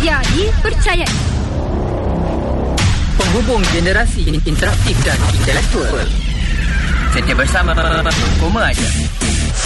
Jadi, percayai. Penghubung generasi interaktif dan intelektual. Setiap bersama Koma Aja.